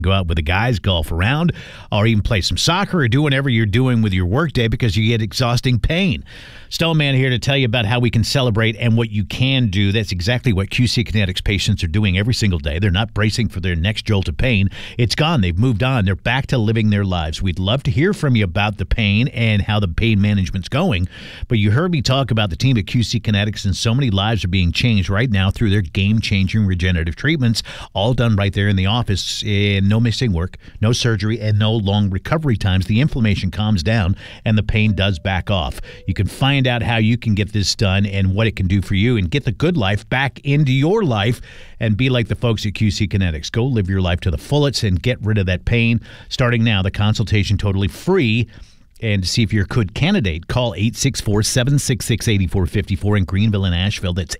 Go out with the guys, golf around, or even play some soccer or do whatever you're doing with your workday because you get exhausting pain. Stoneman here to tell you about how we can celebrate and what you can do. That's exactly what QC Kinetics patients are doing every single day. They're not bracing for their next jolt of pain. It's gone. They've moved on. They're back to living their lives. We'd love to hear from you about the pain and how the pain management's going. But you heard me talk about the team at QC Kinetics, and so many lives are being changed right now through their game-changing regenerative treatments, all done right there in the office. No missing work, no surgery, and no long recovery times. The inflammation calms down and the pain does back off. You can find out how you can get this done and what it can do for you and get the good life back into your life and be like the folks at QC Kinetics. Go live your life to the fullest and get rid of that pain. Starting now, the consultation totally free. And to see if you're a good candidate, call 864-766-8454 in Greenville and Asheville. That's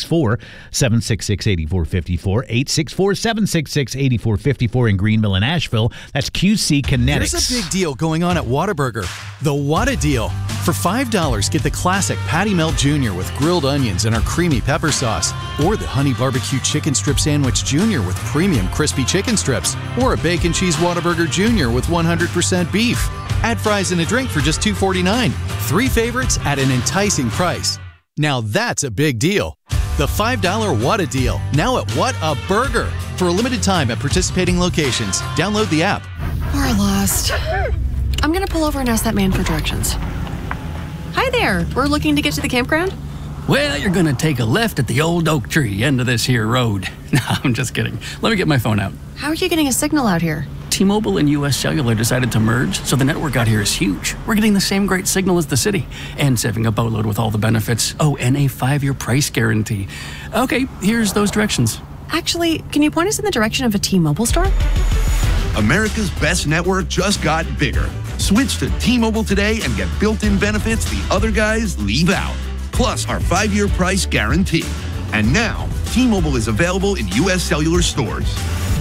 864-766-8454. 864-766-8454 in Greenville and Asheville. That's QC Kinetics. There's a big deal going on at Whataburger. The Whata Deal. For $5, get the classic Patty Melt Jr. with grilled onions and our creamy pepper sauce. Or the Honey Barbecue Chicken Strip Sandwich Jr. with premium crispy chicken strips. Or a Bacon Cheese Whataburger Jr. with 100% beef. Add fries and a drink for just $2.49. 3 favorites at an enticing price. Now that's a big deal. The $5 Whata Deal, now at Whataburger. For a limited time at participating locations. Download the app. We're lost. I'm going to pull over and ask that man for directions. Hi there. We're looking to get to the campground. Well, you're going to take a left at the old oak tree end of this here road. No, I'm just kidding. Let me get my phone out. How are you getting a signal out here? T-Mobile and U.S. Cellular decided to merge, so the network out here is huge. We're getting the same great signal as the city, and saving a boatload with all the benefits. Oh, and a 5-year price guarantee. Okay, here's those directions. Actually, can you point us in the direction of a T-Mobile store? America's best network just got bigger. Switch to T-Mobile today and get built-in benefits the other guys leave out. Plus our 5-year price guarantee. And now, T-Mobile is available in U.S. Cellular stores.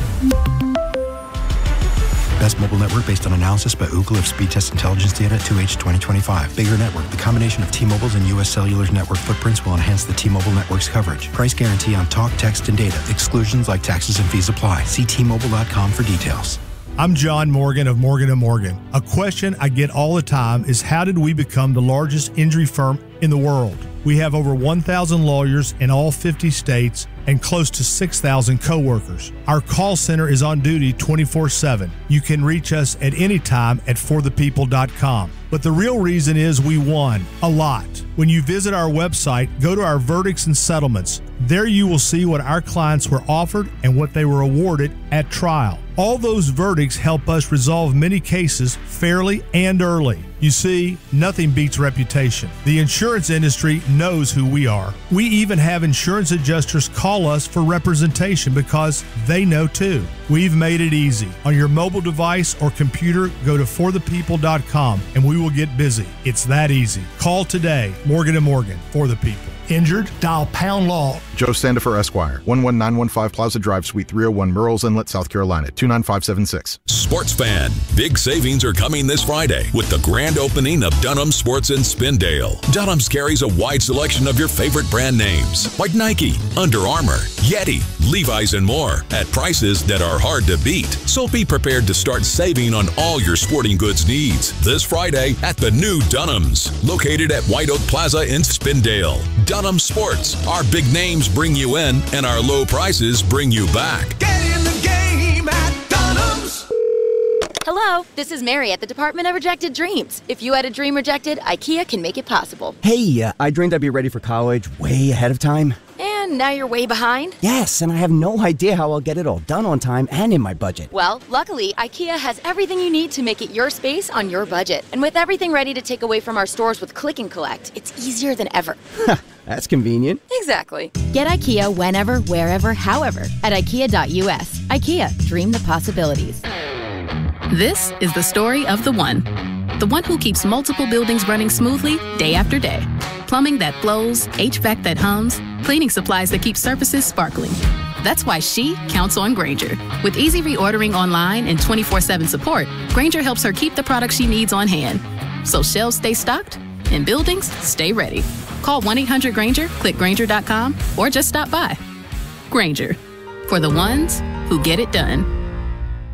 Best mobile network based on analysis by Ookla of speed test intelligence data 2H 2025. Bigger network. The combination of T-Mobile's and U.S. Cellular's network footprints will enhance the T-Mobile network's coverage. Price guarantee on talk, text, and data. Exclusions like taxes and fees apply. See T-Mobile.com for details. I'm John Morgan of Morgan & Morgan. A question I get all the time is, how did we become the largest injury firm in the world? We have over 1,000 lawyers in all 50 states and close to 6,000 coworkers. Our call center is on duty 24/7. You can reach us at any time at forthepeople.com. But the real reason is we won a lot. When you visit our website, go to our verdicts and settlements. There you will see what our clients were offered and what they were awarded at trial. All those verdicts help us resolve many cases fairly and early. You see, nothing beats reputation. The insurance industry knows who we are. We even have insurance adjusters call us for representation because they know too. We've made it easy. On your mobile device or computer, go to forthepeople.com and we will get busy. It's that easy. Call today. Morgan & Morgan, for the people. Injured? Dial pound law. Joe Sandifer, Esquire, 11915 Plaza Drive, Suite 301, Murrells Inlet, South Carolina, 29576. Sports fan, big savings are coming this Friday with the grand opening of Dunham Sports in Spindale. Dunham's carries a wide selection of your favorite brand names like Nike, Under Armour, Yeti, Levi's, and more at prices that are hard to beat. So be prepared to start saving on all your sporting goods needs this Friday at the new Dunham's, located at White Oak Plaza in Spindale. Dunham Sports. Our big names bring you in, and our low prices bring you back. Get in the game at Dunham's. Hello, this is Mary at the Department of Rejected Dreams. If you had a dream rejected, IKEA can make it possible. Hey, I dreamed I'd be ready for college way ahead of time. And now you're way behind? Yes, and I have no idea how I'll get it all done on time and in my budget. Well, luckily, IKEA has everything you need to make it your space on your budget. And with everything ready to take away from our stores with Click and Collect, it's easier than ever. That's convenient. Exactly. Get IKEA whenever, wherever, however at IKEA.us. IKEA, dream the possibilities. This is the story of the one who keeps multiple buildings running smoothly day after day. Plumbing that flows, HVAC that hums, cleaning supplies that keep surfaces sparkling. That's why she counts on Grainger. With easy reordering online and 24/7 support, Grainger helps her keep the products she needs on hand. So shelves stay stocked and buildings stay ready. Call 1-800-GRAINGER, click Grainger.com, or just stop by. Grainger, for the ones who get it done.